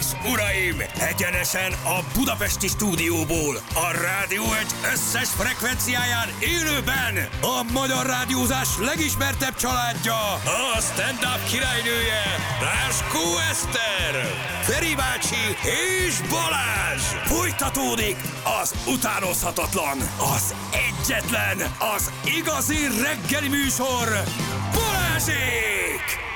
uraim! Egyenesen a budapesti stúdióból, a Rádió Egy összes frekvenciáján élőben a magyar rádiózás legismertebb családja, a stand-up királynője, Ráskó Eszter, Feri bácsi és Balázs! Folytatódik az utánozhatatlan, az egyetlen, az igazi reggeli műsor, Balázsék!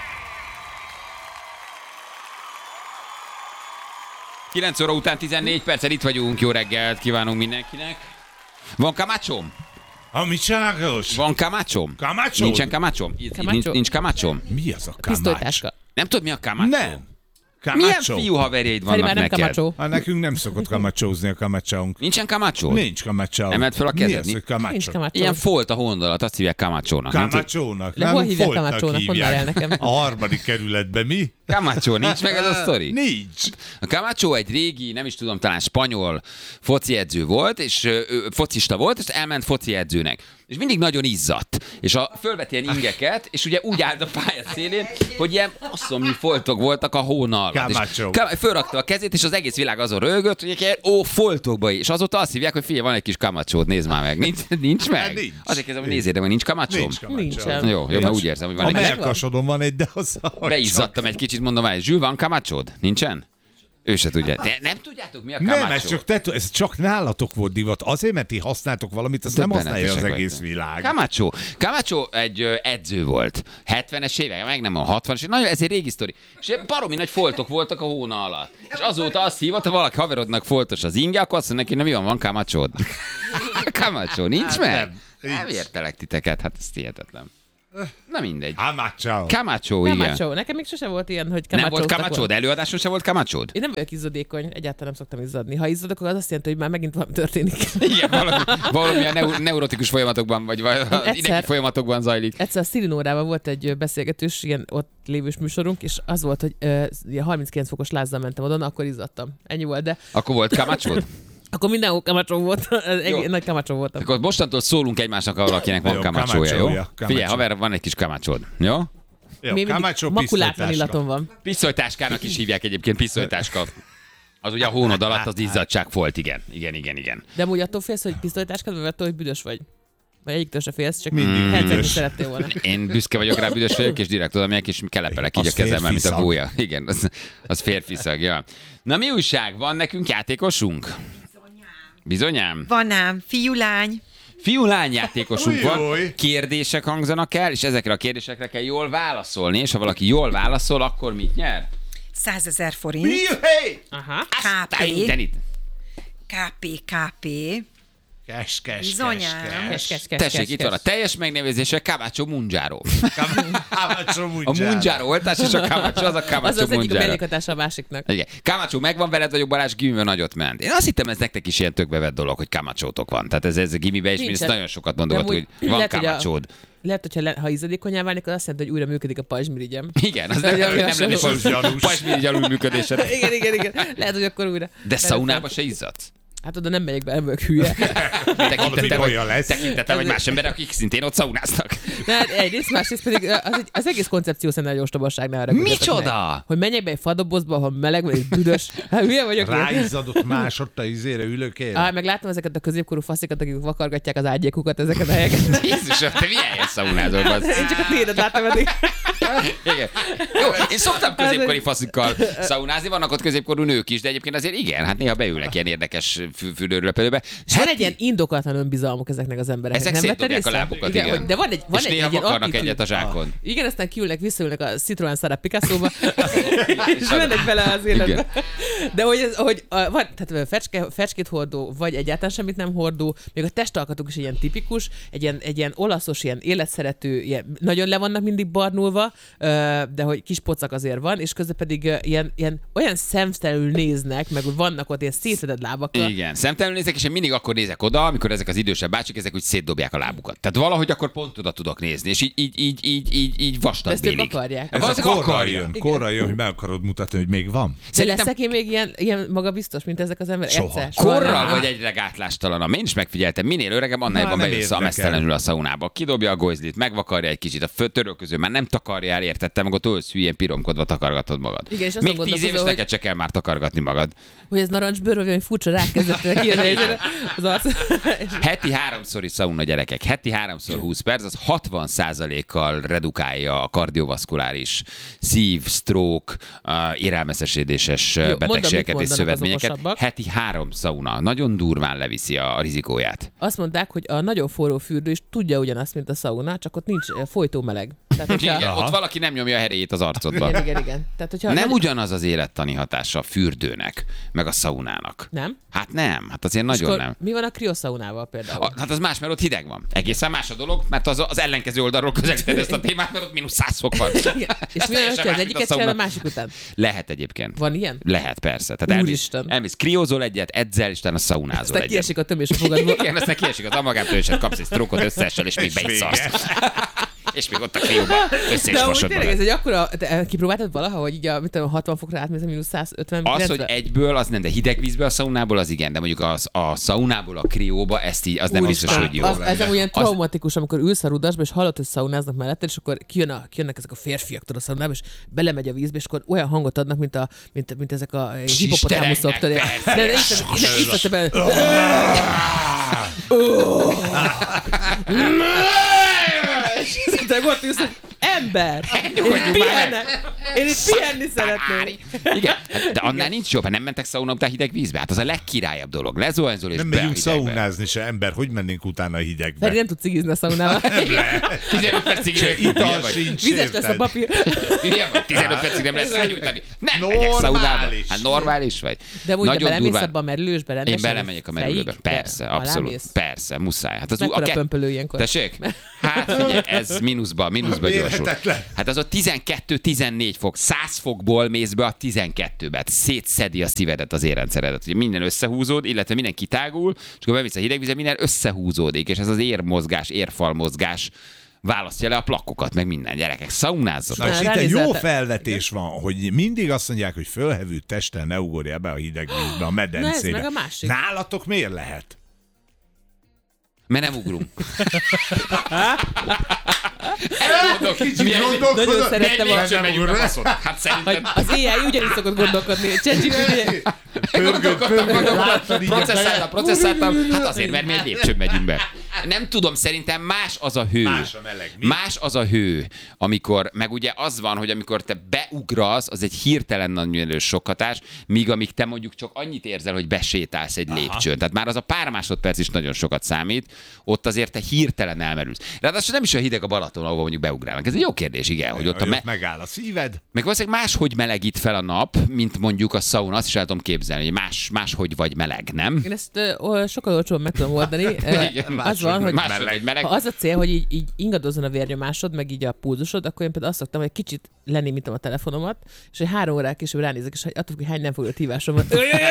9 óra után 14 perccel itt vagyunk, jó reggelt kívánunk mindenkinek. Van kamácsom? Ami cságos? Van kamácsom? Kamácsod? Nincsen kamácsom? Nincs kamácsom? Mi az a kamács? Pisztolytáska. Nem tudod, mi a kamácsom? Nem. Milyen Kamácsó? fiú haverjaid Feri vannak már nem neked? kamácsó. Nekünk nem szokott kamácsózni a kamácsónk. Nincsen kamácsó? Nincs kamácsó. Emeld fel a kezed. Mi az, hogy Nincs kamácsó? kamácsó. Ilyen folt a hondalat, azt hívják kamácsónak. nem tudod? Kamácsónak. De hol Nálunk hívják foltnak kamácsónak? Mondd már el nekem. A harmadik kerületben mi? Kamácsó, nincs meg ez a sztori? Nincs. A Camacho egy régi, nem is tudom, talán spanyol foci edző volt, és focista volt, és elment foci edzőnek. És mindig nagyon izzadt. És fölvett ilyen ingeket, és ugye úgy állt a pálya szélén, hogy ilyen asszomnyi foltok voltak a hóna alatt. Camacho. És fölrakta a kezét, és az egész világ azon röhögött, hogy ilyen, foltokba is. És azóta azt hívják, hogy figyelj, van egy kis Camachód, nézd már meg. Nincs meg? Nincs. Azért kezdem, hogy nézzél, de nincs Camachóm? Nincs kamácsó. Nincsen. Jó, mert úgy érzem, hogy van A egy kis. melkasodon van egy, de az Beizzadtam egy kicsit, mondom már, Zsül, van Camachód? Nincsen? Ő se tudja. De nem tudjátok, mi a Camacho? Nem, ez csak nálatok volt divat. Azért, mert ti használtok valamit, azt nem használja az egész világ. Camacho egy edző volt. 70-es évek, meg nem a 60-es évek. Nagyon, ez egy régi sztori. És baromi nagy foltok voltak a hóna alatt. És azóta azt hívott, ha valaki haverodnak foltos az inge, akkor azt mondja neki, van Camachód. Camacho, nincs meg? Nem értelek titeket, hát ez hihetetlen. Na mindegy. Camacho, igen. Camacho. Nekem még sose volt ilyen, hogy Nem volt kamacsóztak Camachód? Előadáson se volt Camachód? Én nem vagyok izzadékony, egyáltalán nem szoktam izzadni. Ha izzadok, akkor az azt jelenti, hogy már megint valami történik. Igen, valami a neurotikus folyamatokban, vagy az idegi folyamatokban zajlik. Egyszer a Szilinórában volt egy beszélgetős, ilyen ott lévős műsorunk, és az volt, hogy 39 fokos lázzal mentem oda, akkor izzadtam. Ennyi volt, de Akkor volt Camachód? akkor mindenhol kamacsó volt. Nagy kamacsó voltam. Akkor mostantól szólunk egymásnak, ha valakinek van Jó, Camachója, jó? Camachója. Figyelj, haver, van egy kis Camachód, jó? Kamácsó makulátlan illatom van. Pisztolytáskának is hívják egyébként, pisztolytáska. Az ugye a hónod alatt az izzadság volt, igen. De amúgy attól félsz, hogy pisztolytáskád, vagy attól, hogy büdös vagy? Vagy egyiktől se félsz, csak Mindig hetet büdös. is szerettél volna. Én büszke vagyok rá, büdös vagyok, és direkt oda megyek, és kelepelek így Az a kezemmel, mint a férfiszag. gólya. Igen, az férfiszag, ja. Na mi újság? Van nekünk játékosunk? Bizonyám? Van ám, fiú-lány. Fiú-lány játékosunk van, Ujjjj. kérdések hangzanak el, és ezekre a kérdésekre kell jól válaszolni, és ha valaki jól válaszol, akkor mit nyer? 100 000 forint. Aha. KP. Istenit. KP. Bizonyám. Tessék, itt van a teljes megnevezése, Camacho Munjaro. Kamácsó A Munjaro oltás és a Camacho, az a Az Camacho az egyik a Munjaro. mellékhatása a másiknak. Igen. Camacho megvan veled, vagyok Balázs, gimiben nagyot ment. Én azt hittem, ez nektek is ilyen tökbevett dolog, hogy Camachótok van. Tehát ez a gimiben is, Nincsen. mindig nagyon sokat mondogat, De hogy amúgy van lehet, hogy a- Camachód. Lehet, hogyha ha izzadékonyá válnék, az azt jelenti, hogy újra működik a pajzsmirigyem. Igen, az nem lenne Pajzsgyanús. pajzsmirigy alulműködése. Igen. Lehet, hogy akkor újra. De szaunába se izzadsz? Hát oda nem megyek be, nem vagyok hülye. Tekintettem, hogy más emberek, akik szintén ott szaunáznak. De hát egyrészt, másrészt pedig az egész koncepció szerint nagyon ostobaság, ne arra Micsoda? Hogy menjek be egy fadobozba, ahol meleg vagy, és büdös. Hát hülye vagyok. Ráizzadott másodta izére ülök én. Meg látom ezeket a középkorú faszikat, akik vakargatják az ágyékukat ezeket a helyeket. Jézusom, te milyen helyen szaunázol, bassz? Én csak a tiédet láttam eddig. Igen. Jó, én szoktam középkori faszikkal szaunázni, vannak ott középkorú nők is, de egyébként azért igen, hát néha beülnek ilyen érdekes fürdőröpelőbe. Van egy ilyen indokatlan önbizalmuk ezeknek az embereknek. Ezek nem vetted szétdobják a észre? lábukat, Igen. igen. De van egy És néha ilyen vakarnak attitűd. egyet a zsákon. Igen, aztán kiülnek, visszaülnek a Citroen Sara Picasso-ba, és mennek bele az életbe. De hogy van, tehát fecskét hordó, vagy egyáltalán semmit nem hordó, még a testalkatuk is ilyen tipikus, egy ilyen olaszos, ilyen életszerető, ilyen, nagyon le vannak mindig barnulva, de hogy kis pocak azért van, és közben pedig ilyen olyan szemtelenül néznek, meg hogy vannak ott ilyen szétszedett lábakkal. Igen, szemtelenül nézek, és én mindig akkor nézek oda, amikor ezek az idősebb bácsik, ezek úgy szétdobják a lábukat. Tehát valahogy akkor pont oda tudok nézni, és így vastag Ezt ők bélik. akarják. Ez a Valószínűleg korra akarja. jön, hogy meg akarod mutatni, hogy még van. De leszek én még még ilyen magabiztos, mint ezek az emberek? Soha. Egyszer? Korral nem. vagy egyre gátlástalanabb. Én is megfigyeltem, minél öregebb, annál jobban nem bejössz a érdekel. mesztelenül a szaunába. Kidobja a gojzlit, megvakarja egy kicsit, a törölköző már nem takarja el, értettem, meg ott ölsz hülyén piromkodva takargatod magad. Igen, és azon Még 10 éves gondolkozol, neked se kell már takargatni magad. Hogy ez narancsbőr, vagy olyan furcsa rákezdett kijönni az arc. Heti 3-szori szauna, gyerekek. Heti 3-szor 20 perc, az 60%-kal redukálja a kardiovaszkuláris szív, stroke, érelmeszesedéses betegségeket mit és mondanak az szövetményeket. okosabbak? Heti 3 szauna. Nagyon durván leviszi a rizikóját. Azt mondták, hogy a nagyon forró fürdő is tudja ugyanazt, mint a szauna, csak ott nincs folytó meleg. Tehát, hogyha... Igen, ott valaki nem nyomja a heréjét az arcodba. Igen. Tehát, hogyha Nem ugyanaz az élettani hatása a fürdőnek, meg a szaunának. Nem? Hát nem, hát azért nagyon Akkor nem. mi van a krioszaunával például? Hát az más, mert ott hideg van. Egészen más a dolog, mert az ellenkező oldalról közelíted ezt a témát, mert ott -100 fok van. Igen. És Ez mi van, teljesen hogyha az más, mint egyiket szauna. csinál a másik után? Lehet egyébként. Van ilyen? Lehet, persze. Tehát Úristen. elmész kriózol egyet, edzel, és utána szaunázol Aztán egyet. kiesik a tömés a fogadból. Igen, aztán kiesik az amagától, és kapsz egy sztrókot összeessel, és még be is szarsz. És még ott a krióba össze is De amúgy mosod tényleg magad. ez egy akkora... Kipróbáltad valaha, hogy így mit tudom, 60 fokra átmész a -150? Az, hogy egyből, az nem, de hideg vízbe a szaunából, az igen, de mondjuk a szaunából a krióba, ezt így, az nem biztos, hogy jó. Ez olyan traumatikus, amikor ülsz a rudasba, és hallod, hogy szaunáznak melletted, és akkor kijönnek ezek a férfiak tudod a szaunába, és belemegy a vízbe, és akkor olyan hangot adnak, mint ezek a hipopotámuszok. Sistereknek, De isztatsz be. Te ott ülsz, ember! Én itt pihenni szeretnék. Igen, de annál nincs jobb, hát nem mentek szauna után hideg vízbe. Hát az a legkirályabb dolog. Lezuhanyzol és Nem be a megyünk hidegbe. szaunázni se, ember. Hogy mennénk utána a hidegbe? Feri nem tud cigizni a szaunával. 15 percig Ital sincs, Vizes lesz a érted? papír. 15 percig nem lesz elnyújtani. Nem megyek Normális. szaunába. Hát normális vagy. De úgy, Nagyon belemész durván. abba a merülősbe rendesen? Én belemegyek a merülőbe. fejig? Persze, Te abszolút. alámész? Persze, muszáj. Hát az Mekkora pömpölő ilyenkor? Tessék? Hát figyelj, ez mínuszba gyorsul. Mérhetetlen. Hát az ott 12-14 fok, 100 fokból mész be a 12-be. Hát szétszedi a szívedet, az érrendszeredet. Ugye minden összehúzód, illetve minden kitágul, és akkor bemész a hidegvízbe, minden összehúzódik, és ez az érmozgás, érfalmozgás választja le a plakkokat, meg minden, gyerekek. Szaunázzatok. Na, és itt egy jó Ránézeltek. felvetés van, hogy mindig azt mondják, hogy fölhevült testtel ne ugorjál be a hideg vízbe, a medencébe. meg a másik. Nálatok miért lehet? Mert nem ugrunk. Nagyon szerettem Milyen a... lépcsőn megyünk be, baszod? Hát szerintem... Az AI ugyanígy szokott gondolkodni. Processzáltam. Hát azért, mert mi egy lépcsőn megyünk be. Nem tudom, szerintem más az a hő. Más a meleg, mi? Más az a hő, amikor, meg ugye az van, hogy amikor te beugrasz, az egy hirtelen nagyon erős sokhatás, míg amíg te mondjuk csak annyit érzel, hogy besétálsz egy lépcsőn. Tehát már az a pár másodperc is nagyon sokat számít, ott azért te hirtelen elmerülsz. Ráadásul nem is olyan hideg a Balaton, ahol mondjuk beugrálnak. Ez egy jó kérdés, igen, hogy ott Hogy megáll a szíved. meg valószínűleg máshogy melegít fel a nap, mint mondjuk a szauna, azt is el tudom képzelni, hogy máshogy vagy meleg, nem? Én ezt sokkal olcsóban meg tudom oldani. Igen, Az van, hogy máshogy vagy meleg. ha az a cél, hogy így ingadozzon a vérnyomásod, meg így a pulzusod, akkor én például azt szoktam, hogy kicsit lenémítom a telefonomat, és hogy 3 órák később ránézek, és hogy attól, hogy hány nem foglalt hívásom van.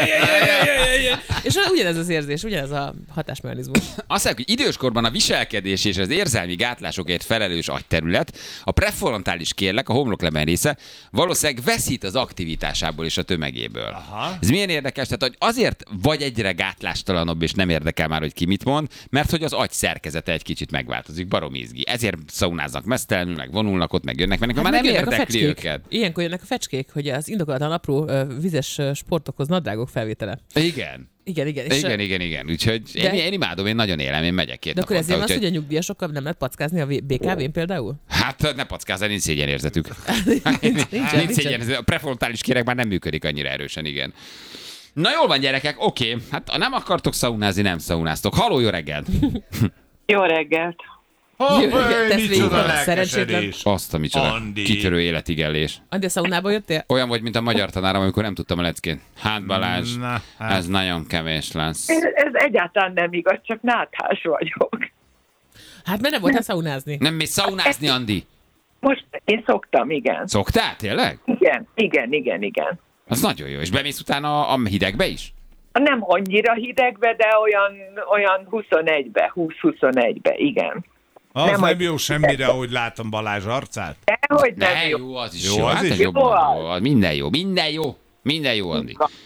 És ugyanez az érzés, ugyanez a hatásmechanizmus. Azt mondják, hogy időskorban a viselkedés és az érzelmi gátlásokért felelős agyterület, a prefrontális kérlek, a homloklemen része, valószínűleg veszít az aktivitásából és a tömegéből. Aha. Ez milyen érdekes? Tehát hogy azért vagy egyre gátlástalanabb, és nem érdekel már, hogy ki mit mond, mert hogy az agy szerkezete egy kicsit megváltozik, baromi izgi. Ezért szaunáznak mesztelenül, meg vonulnak ott, meg jönnek, mert már nem megjönnek a érdekli fecskék. őket. Ilyenkor jönnek a fecskék, hogy az indokolatlan apró vizes sportokhoz nadrágok felvétele. Igen. Igen. És, Igen. Úgyhogy én imádom, én nagyon élem, én megyek 2 de akkor naponta. ezért van az, hogy a nyugdíjasokkal nem lehet packázni a BKV-n például? Hát ne packázzál, nincs szégyenérzetük. Nincsen. Nincs szégyenérzetük. A prefrontális kéreg már nem működik annyira erősen, igen. Na jól van, gyerekek, oké. Hát ha nem akartok szaunázni, nem szaunáztok. Halló, jó reggelt! Jó reggelt! Tesz végig Micsoda a szerencsétlen. lelkesedés. Azt a micsoda Andi. kitörő életigellés. Andi, a szaunába jöttél? Olyan vagy, mint a magyar tanárom, amikor nem tudtam a leckén. Hát Balázs, Na, hát. ez nagyon kevés lesz. Ez egyáltalán nem igaz, csak náthás vagyok. Hát mert nem voltál szaunázni. Nem mész szaunázni, Andi? Most én szoktam, igen. Szoktál, tényleg? Igen. Az nagyon jó. És bemész utána a hidegbe is? Nem annyira hidegbe, de olyan 21-be, 20-21-be, igen. Az Nem, nem hogy- jó semmire, ahogy látom Balázs arcát. Dehogy nem Ne, jó. jó, az is Jó, jó. az Hát is ez jó. jobban jó. Minden jó, Andi.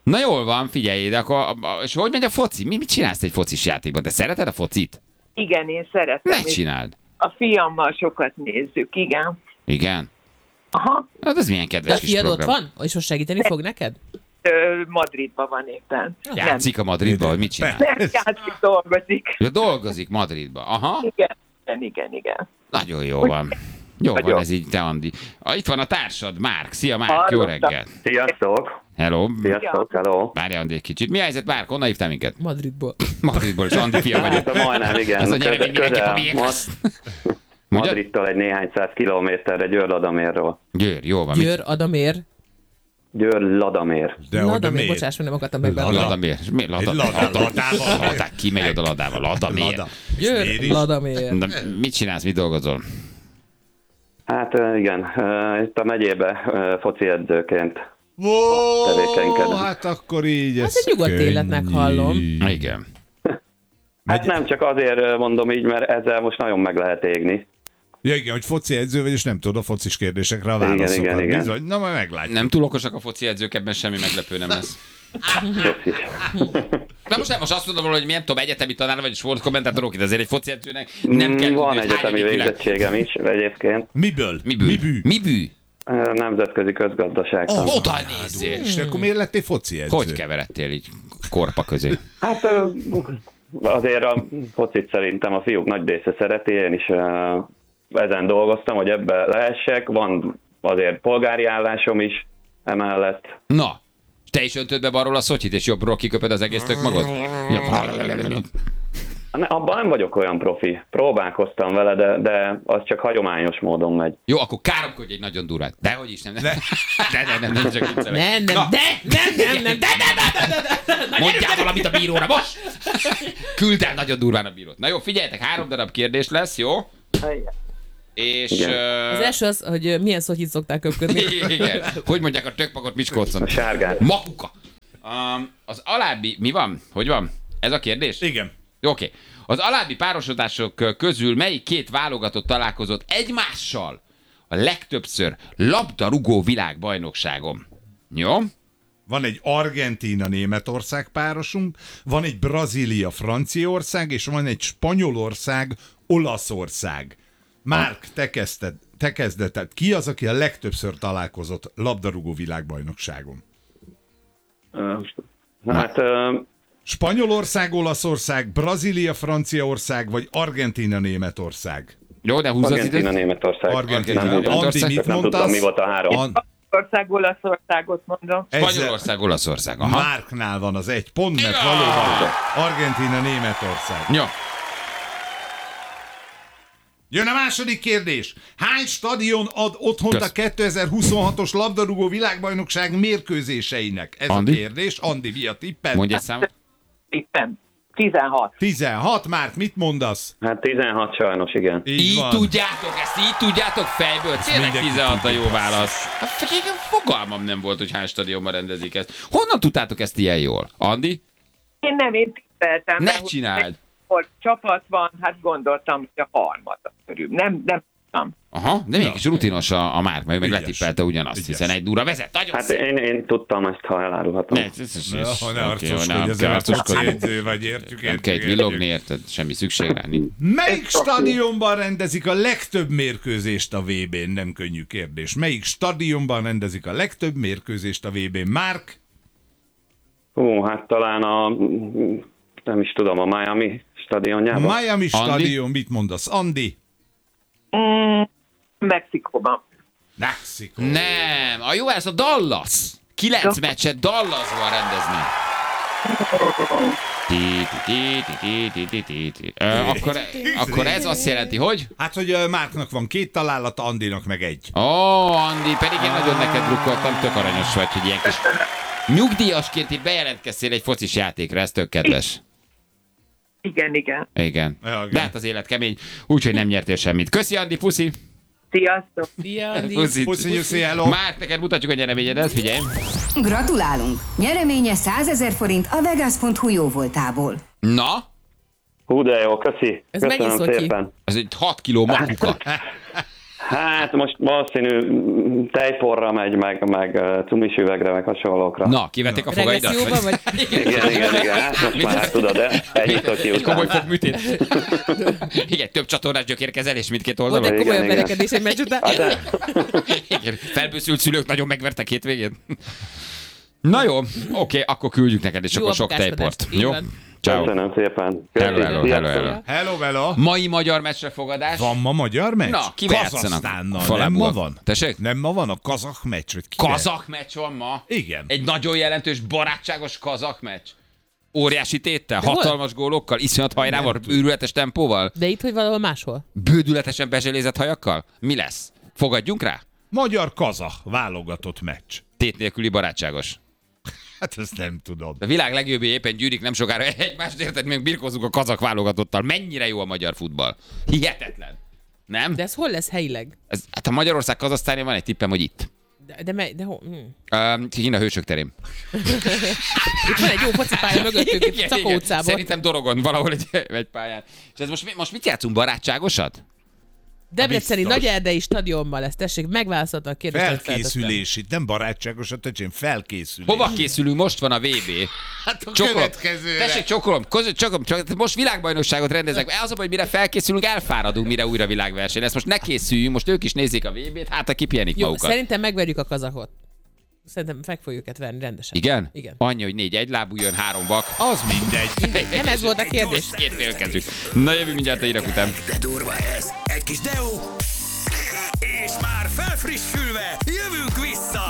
Na jól van, figyelj, de akkor, és hogy megy a foci? Mit csinálsz egy focis játékban? Te szereted a focit? Igen, én szeretem. Ne csináld. A fiammal sokat nézzük, igen. Igen? Aha, Hát ez milyen De a kedves kis fiad ott program. van? És most segíteni fog neked? Madridban van éppen. Játszik a Madridban, hogy mit csinál? Nem játszik, dolgozik. Ja, dolgozik Madridban. Aha, Igen. nagyon jó van. Jó van Nagyon. ez így, te Andi. Itt van a társad, Márk. Szia, Márk, jó Hallottam. reggel. Sziasztok! Hello. Sziasztok, hello! Várjál, Andi, egy kicsit. Mi a helyzet, Márk? Honnan hívtál minket? Madridból. Madridból, és Andi fia vagyok. Hát majdnem, igen. Ez a nyeremény mindenképp a miénk. Mondjad? Madridtól egy néhány száz kilométerre Győr-Ladamérról. Győr, jó van. Győr, Adamér. Győr-Ladamér. De oda Ladamér, miért? bocsáss, nem akartam meg benne. Ladamér. Mi? Egy ladával. Ki megy oda Ladával? Ladamér. Lada. És miért Győr, is? Ladamér. Na, mit csinálsz, mit dolgozol? Hát igen, itt a megyébe foci edzőként. Ó, Tevékenykedem. hát akkor így Hát ez egy nyugodt könnyű. életnek hallom. Igen. Hát nem csak azért mondom így, mert ezzel most nagyon meg lehet égni. Ja, igen, hogy foci edző vagy, és nem tudod a focis kérdésekre a válaszokat. igen. Bizony, na majd meglátjuk. Nem túl okosak a foci edzők, ebben semmi meglepő nem lesz. Köszi. Na most azt mondom, hogy milyen tudom, egyetemi tanár vagy sportkommentátorok, de azért egy foci edzőnek nem kell Van tudni, hogy egyetemi hány világ- végzettségem is egyébként. Miből? Mibű? Mibű? Nemzetközi közgazdaságtan. Oda nézzél! És akkor miért lettél foci edző? Hogy keveredtél így korpa közé? Hát azért a focit szerintem a fiúk nagy része szereti, én is ezen dolgoztam, hogy ebbe lehessek. Van azért polgári állásom is emellett. Na, te is öntöd be balról a szotyit, és jobbról kiköpöd az egész tök magad? Abban nem vagyok olyan profi. Próbálkoztam vele, de az csak hagyományos módon megy. Jó, akkor káromkodj egy nagyon durvát. Dehogy is, nem. Nem, csak viccelek. Nem, Na, mondjál valamit a bíróra, most! Küld el nagyon durván a bírót. Na jó, figyeljetek, 3 darab kérdés lesz, jó? És... Az első az, hogy milyen szotyit szokták köpködni. igen. Hogy mondják a tökpakot Miskolcon? A sárgát. Makuka. Az alábbi... Mi van? Hogy van? Ez a kérdés? Igen. Oké. Az alábbi párosodások közül melyik két válogatott találkozott egymással a legtöbbször labdarúgó világbajnokságon? Jó? Van egy Argentína-Németország párosunk, van egy Brazília-Franciaország, és van egy Spanyolország-Olaszország. Márk, te kezded. Tehát ki az, aki a legtöbbször találkozott labdarúgó világbajnokságon? Hát Spanyolország, Olaszország, Brazília, Franciaország, vagy Argentína-Németország? Jó, de húzz az Argentína, időt. Németország. Argentína, Nem tudom. Andi, mit Nem mondtasz? tudtam, mi volt a három. Olaszországot mondom. Spanyolország, Olaszország. Aha. Márknál van az 1 pont, mert Ja! valóban Argentína-Németország. Jó. Jön a második kérdés. Hány stadion ad otthont a 2026-os labdarúgó világbajnokság mérkőzéseinek? Ez Andi? a kérdés. Andi, mi a tipped? Mondj egy számot. Tippem. 16. 16. Márk, mit mondasz? Hát 16 sajnos, igen. Így van. tudjátok ezt, így tudjátok fejből. Tényleg mindenki 16 a jó tudja. válasz. Hát, fogalmam nem volt, hogy hány stadionban rendezik ezt. Honnan tudtátok ezt ilyen jól? Andi? Én tippeltem. Ne mert csináld! hogy csapat van, hát gondoltam, hogy a harmada körül. Nem tudtam. Aha, de mégis rutinos a Márk, meg Ügyes. letippelte ugyanazt, Ügyes. hiszen egy durra vezet. Nagyon Hát szép. én tudtam ezt, ha elárulhatom. Ne Ne kell arcoskodj, edző vagy, értjük. Nem kell itt villogni, érted? Semmi szükség rá. Nincs. Melyik stadionban rendezik a legtöbb mérkőzést a VB-n? Nem könnyű kérdés. Melyik stadionban rendezik a legtöbb mérkőzést a VB-n? Márk? Hát talán nem is tudom, a Miami stadionjában. Miami stadion, mit mondasz? Andi? Mexikóban. Mexikó. Nem, a jó, ez a Dallas. 9 meccset Dallasban rendezni. Akkor ez azt jelenti, hogy? Hát, hogy Márknak van 2 találata, Andinak meg 1. Ó, Andi, pedig én nagyon neked drukkoltam, tök aranyos vagy, hogy ilyen kis nyugdíjasként itt bejelentkeztél egy focis játékra, ez tök kedves. Igen. Igen. Ja, De hát az élet kemény, úgyhogy nem nyertél semmit. Köszi, Andi, puszi! Sziasztok. Szia, Andi. Puszi. Puszi, hello. Már neked mutatjuk a nyereményedet, figyelj! Gratulálunk! Nyereménye 100 000 forint a Vegas.hu jóvoltából. Na, Hú, de jó, köszi. Ez Köszönöm mennyi szotyi? szépen. ez egy 6 kiló makuka. Hát most valószínű tejporra megy, meg cumis üvegre, meg hasonlókra. Na, kivették a fogaidat? Regresszióban vagy? Igen. Hát most már tudod, de ennyit ki Egy komoly után. fogműtét. Igen, több csatornás gyökérkezelés mindkét Volt oldalon. egy komolyabb igen. verekedés egy meccs után. Hát de, Igen, felbőszült szülők nagyon megvertek hétvégén. Na jó, oké, akkor küldjük neked, és Jó akkor sok apukáskodást. tejport. Így Jó? van. Ciao. köszönöm szépen. Hello. Hello. Mai magyar meccsre fogadás. Van ma magyar meccs? Na, kivel játszanak? Kazahsztánnal. Falából. Nem ma van? Tessék? Nem ma van a kazah meccs? Vagy kivel? Kazak meccs van ma? Igen. Egy nagyon jelentős, barátságos kazak meccs. Óriási téttel, hol? hatalmas gólokkal, iszonyat hajrával, őrületes tempóval, De itt, hogy valahol máshol? bődületesen bezselézett hajakkal? Mi lesz? Fogadjunk rá? Magyar-kazah válogatott meccs. Tét nélküli barátságos. Hát ezt nem tudom. A világ legjobbja éppen gyűrik nem sokára egymást, érted, még birkózunk a kazak válogatottal. Mennyire jó a magyar futball. Hihetetlen. Nem? De ez hol lesz helyileg? Hát a Magyarország-Kazahsztánja van egy tippem, hogy itt. De hol? Kína Hősök terén. Itt van egy jó focipálya mögöttük, itt Szakó utcában. Szerintem Dorogon valahol egy pályán. És ez most mit játszunk? Barátságosat? Debreceni Biztos. Nagyerdei stadionban lesz, tessék, megválaszolta a kérdést. amit feltettem. Felkészülés itt, nem barátságosat, öcsém, felkészülés. Hova készülünk? Most van a VB. Hát a Csokolom. következőre. Tessék, csokolom. Most világbajnokságot rendezek. Az, hogy mire felkészülünk, elfáradunk, mire újra világverseny. Ezt most ne készüljünk, most ők is nézik a VB-t, hát a kipihenik Jó, magukat. szerintem megverjük a kazahot. Szerintem meg fogjuk őket verni rendesen. Igen? Igen. Annyi, hogy 4 egylábú jön, 3 vak. Az mindegy. Nem ez volt a kérdés. Két félkezű. Na jövő mindjárt a hírek után. De durva ez. Egy kis Deo, és már felfrissülve jövünk vissza.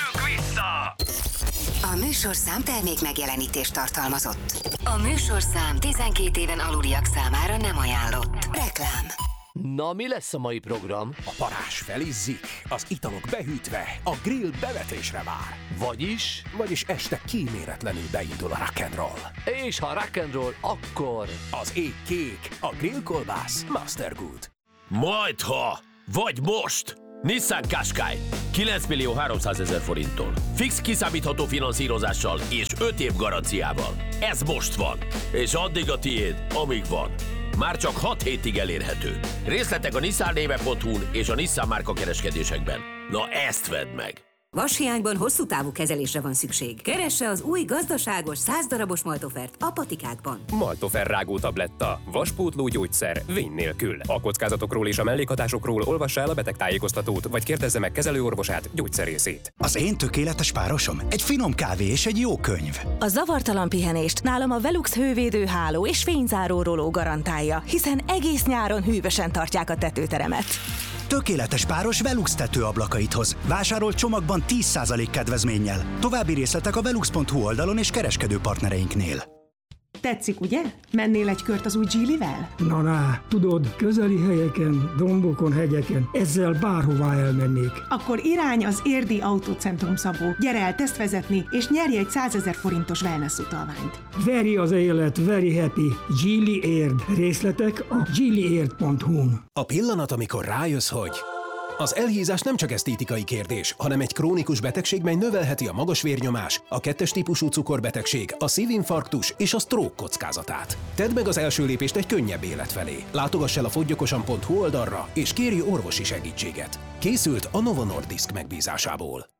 A műsorszám termék megjelenítést tartalmazott. A műsorszám 12 éven aluliak számára nem ajánlott. Reklám. Na, mi lesz a mai program? A parázs felizzik, az italok behűtve, a grill bevetésre vár. Vagyis este kíméletlenül beindul a rock'n'roll. És ha rock'n'roll, akkor... Az ég kék, a grillkolbász Mastergood. Majdha, vagy most! Nissan Qashqai 9 millió 300 000 forinttól. Fix kiszámítható finanszírozással és 5 év garanciával. Ez most van, és addig a tiéd, amíg van. Már csak 6 hétig elérhető. Részletek a nissannéve.hu-n és a Nissan márka kereskedésekben. Na ezt vedd meg! Vashiányban hosszú távú kezelésre van szükség. Keresse az új gazdaságos 100 darabos Maltofert a patikákban. Maltofer rágó tabletta. Vaspótló gyógyszer. Vény nélkül. A kockázatokról és a mellékhatásokról olvassa el a betegtájékoztatót, vagy kérdezze meg kezelőorvosát, gyógyszerészét. Az én tökéletes párosom egy finom kávé és egy jó könyv. A zavartalan pihenést nálam a Velux hővédő háló és fényzáró roló garantálja, hiszen egész nyáron hűvösen tartják a tetőteremet. Tökéletes páros Velux tetőablakaithoz. Vásárolt csomagban 10% kedvezménnyel. További részletek a velux.hu oldalon és kereskedő partnereinknél. Tetszik, ugye? Mennél egy kört az új Geely-vel? Na, tudod, közeli helyeken, dombokon, hegyeken, ezzel bárhová elmennék. Akkor irány az Érdi Autócentrum, Szabó. Gyere el tesztvezetni, és nyerj egy 100 000 forintos wellness utalványt. Very az élet, very happy. Geely Érd. Részletek a geelyérd.hu-n. A pillanat, amikor rájössz, hogy... Az elhízás nem csak esztétikai kérdés, hanem egy krónikus betegség, mely növelheti a magas vérnyomás, a 2-es típusú cukorbetegség, a szívinfarktus és a stroke kockázatát. Tedd meg az első lépést egy könnyebb élet felé. Látogass el a foggyokosan.hu oldalra, és kérj orvosi segítséget. Készült a Novo Nordisk megbízásából.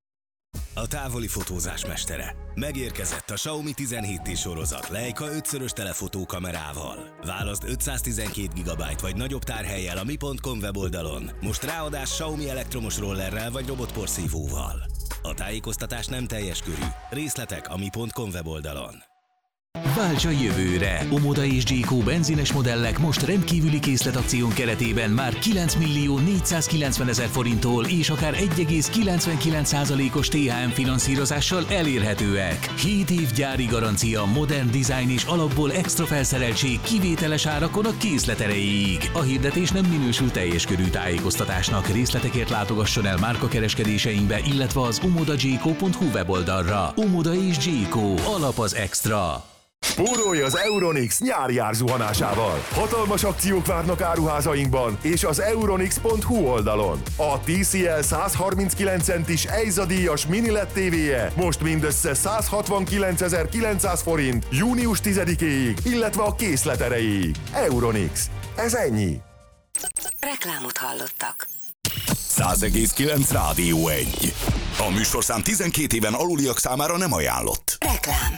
A távoli fotózás mestere. Megérkezett a Xiaomi 17T sorozat Leica 5-szörös telefotókamerával. Válaszd 512 GB vagy nagyobb tárhellyel a mi.com weboldalon. Most ráadás Xiaomi elektromos rollerrel vagy robotporszívóval. A tájékoztatás nem teljes körű. Részletek a mi.com weboldalon. Válts a jövőre! Omoda és Jayco benzines modellek most rendkívüli készletakción keretében már 9 millió 490 000 forinttól és akár 1,99%-os THM finanszírozással elérhetőek. 7 év gyári garancia, modern design és alapból extra felszereltség kivételes árakon a készlet erejéig. A hirdetés nem minősül teljes körű tájékoztatásnak. Részletekért látogasson el márkakereskedéseinkbe, illetve az omodajayco.hu weboldalra. Omoda és Jayco. Alap az extra. Spórolj az Euronix nyári árzuhanásával! Hatalmas akciók várnak áruházainkban és az euronix.hu oldalon. A TCL 139 centis EIZA díjas mini LED TV-je most mindössze 169 900 forint június 10-éig, illetve a készlet erejéig. Euronix. Ez ennyi. Reklámot hallottak. 100,9 Rádió 1. A műsorszám 12 éven aluliak számára nem ajánlott. Reklám.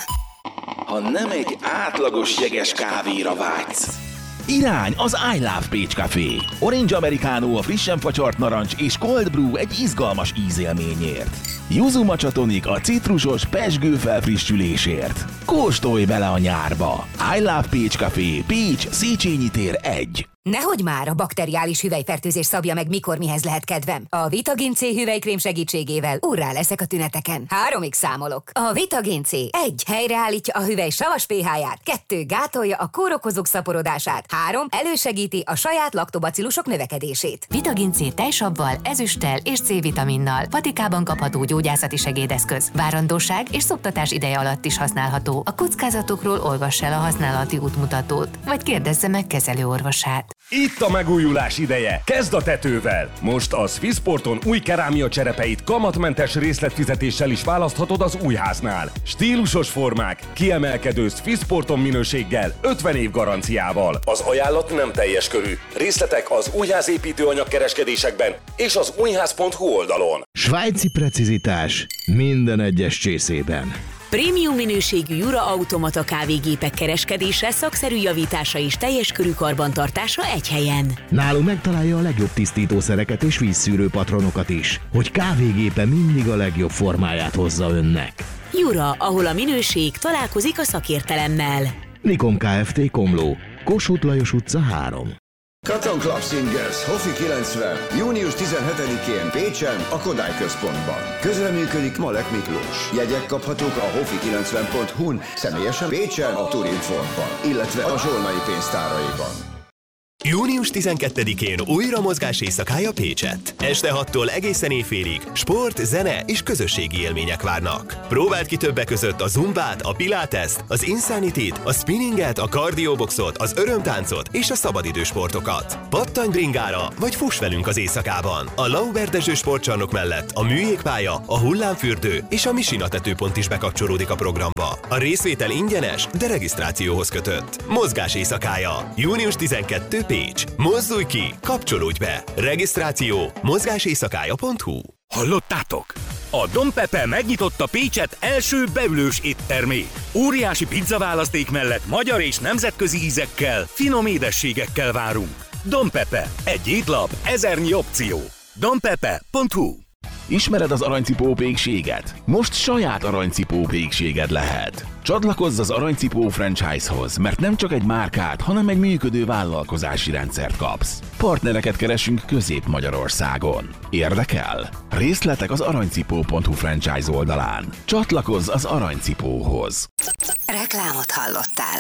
Ha nem egy átlagos jeges kávéra vágysz, irány az I Love Pécs Café. Orange Americano a frissen facsart narancs és Cold Brew egy izgalmas ízélményért. Yuzu Matcha Tonic a citrusos pezsgő felfrissülésért. Kóstolj bele a nyárba! I Love Pécs Café, Pécs, Széchenyi tér 1. Nehogy már, a bakteriális hüvelyfertőzés szabja meg, mikor mihez lehet kedvem. A Vitagin C hüvelykrém segítségével urrá leszek a tüneteken. 3-ig számolok. A Vitagin C 1. Helyreállítja a hüvely savas pH-ját. 2. Gátolja a kórokozók szaporodását. 3. Elősegíti a saját laktobacillusok növekedését. Vitagin C tejsabbal, ezüsttel és C-vitaminnal. Patikában kapható gyógyászati segédeszköz. Várandóság és szoptatás ideje alatt is használható. A kockázatokról olvass el a használati útmutatót, vagy kérdezze meg kezelőorvosát. Itt a megújulás ideje! Kezd a tetővel! Most a Swissporton új kerámia cserepeit kamatmentes részletfizetéssel is választhatod az újháznál. Stílusos formák, kiemelkedő Swissporton minőséggel, 50 év garanciával. Az ajánlat nem teljes körű. Részletek az újház építőanyag kereskedésekben és az újház.hu oldalon. Svájci precizitás minden egyes csészében. Prémium minőségű Jura automata kávégépek kereskedése, szakszerű javítása és teljes körű karbantartása egy helyen. Nálunk megtalálja a legjobb tisztítószereket és vízszűrő patronokat is, hogy kávégépe mindig a legjobb formáját hozza önnek. Jura, ahol a minőség találkozik a szakértelemmel. Nikom Kft. Komló, Kossuth Lajos utca 3. Cotton Club Singers, Hofi 90, június 17-én Pécsen, a Kodály Központban. Közreműködik Malek Miklós. Jegyek kaphatók a hofi90.hu-n, személyesen Pécsen, a Turinfortban, illetve a Zsolnai pénztáraiban. Június 12-én újra mozgás éjszakája Pécsett. Este 6-tól egészen éjfélig sport, zene és közösségi élmények várnak. Próbáld ki többek között a zumbát, a piláteszt, az insanityt, a spinninget, a kardioboxot, az örömtáncot és a szabadidősportokat. Pattanj bringára, vagy fuss velünk az éjszakában. A Lauberdezső sportcsarnok mellett a műjégpálya, a hullámfürdő és a Misina tetőpont is bekapcsolódik a programba. A részvétel ingyenes, de regisztrációhoz kötött. Mozgás éjszakája. Június 12 Pécs. Mozdulj ki, kapcsolódj be. Regisztráció mozgáséjszakája.hu. Hallottátok? A Don Pepe megnyitotta Pécset első beülős éttermét. Óriási pizzaválaszték mellett magyar és nemzetközi ízekkel, finom édességekkel várunk. Don Pepe. Egy étlap, 1000 opció. donpepe.hu. Ismered az aranycipó pékséget? Most saját aranycipó pékséged lehet. Csatlakozz az Aranycipó franchise-hoz, mert nem csak egy márkát, hanem egy működő vállalkozási rendszert kapsz. Partnereket keresünk Közép-Magyarországon. Érdekel? Részletek az aranycipó.hu franchise oldalán. Csatlakozz az Aranycipóhoz. Reklámot hallottál.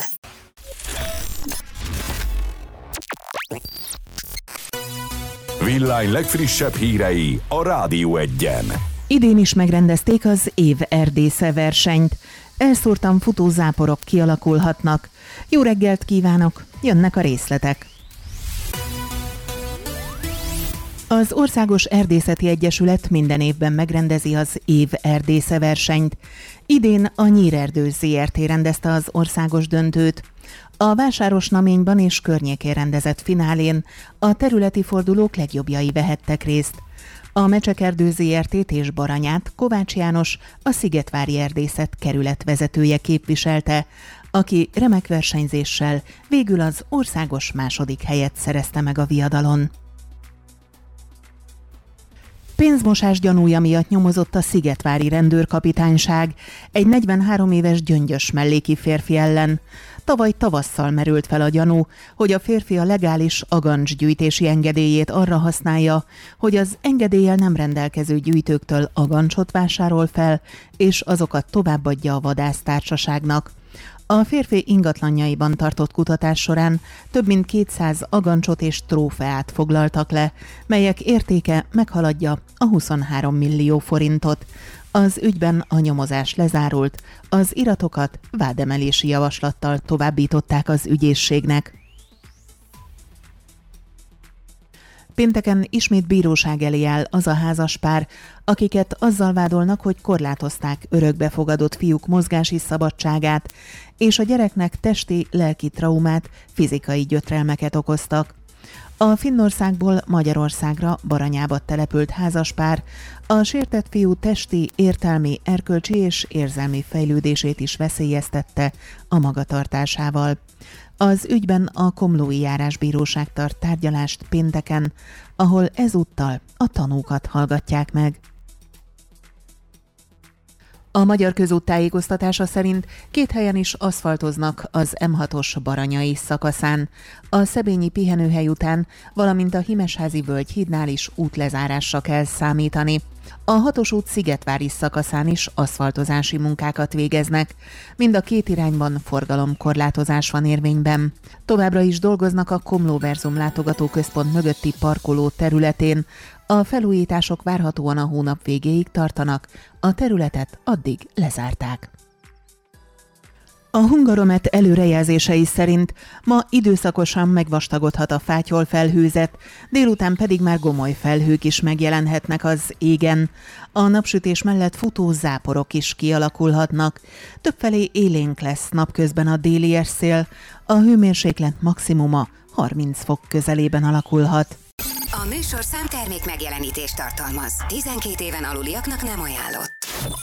Villány legfrissebb hírei a Rádió 1-en. Idén is megrendezték az év erdésze versenyt. Elszórtan futó záporok kialakulhatnak. Jó reggelt kívánok, jönnek a részletek. Az Országos Erdészeti Egyesület minden évben megrendezi az év erdésze versenyt. Idén a Nyírerdő Zrt. Rendezte az országos döntőt. A Vásárosnaményban és környékén rendezett finálén a területi fordulók legjobbjai vehettek részt. A Mecsekerdő Zrt. És Baranyát Kovács János, a Szigetvári Erdészet kerületvezetője képviselte, aki remek versenyzéssel végül az országos második helyet szerezte meg a viadalon. Pénzmosás gyanúja miatt nyomozott a szigetvári rendőrkapitányság egy 43 éves Gyöngyös melléki férfi ellen. Tavaly tavasszal merült fel a gyanú, hogy a férfi a legális agancsgyűjtési engedélyét arra használja, hogy az engedéllyel nem rendelkező gyűjtőktől agancsot vásárol fel, és azokat továbbadja a vadásztársaságnak. A férfi ingatlanjaiban tartott kutatás során több mint 200 agancsot és trófeát foglaltak le, melyek értéke meghaladja a 23 millió forintot. Az ügyben a nyomozás lezárult, az iratokat vádemelési javaslattal továbbították az ügyészségnek. Pénteken ismét bíróság elé áll az a házaspár, akiket azzal vádolnak, hogy korlátozták örökbefogadott fiúk mozgási szabadságát, és a gyereknek testi, lelki traumát, fizikai gyötrelmeket okoztak. A Finnországból Magyarországra Baranyába települt házaspár a sértett fiú testi, értelmi, erkölcsi és érzelmi fejlődését is veszélyeztette a magatartásával. Az ügyben a Komlói Járásbíróság tart tárgyalást pénteken, ahol ezúttal a tanúkat hallgatják meg. A Magyar Közút tájékoztatása szerint 2 helyen is aszfaltoznak az M6-os baranyai szakaszán. A szebényi pihenőhely után, valamint a Himesházi völgyhídnál is útlezárásra kell számítani. A 6-os út Szigetvári szakaszán is aszfaltozási munkákat végeznek. Mind a 2 irányban forgalomkorlátozás van érvényben. Továbbra is dolgoznak a Komlóverzum látogatóközpont mögötti parkoló területén. A felújítások várhatóan a hónap végéig tartanak, a területet addig lezárták. A Hungaromet előrejelzései szerint ma időszakosan megvastagodhat a fátyolfelhőzet, délután pedig már gomoly felhők is megjelenhetnek az égen. A napsütés mellett futó záporok is kialakulhatnak. Többfelé élénk lesz napközben a déli szél, a hőmérséklet maximuma 30 fok közelében alakulhat. A műsorszám termék megjelenítést tartalmaz. 12 éven aluliaknak nem ajánlott.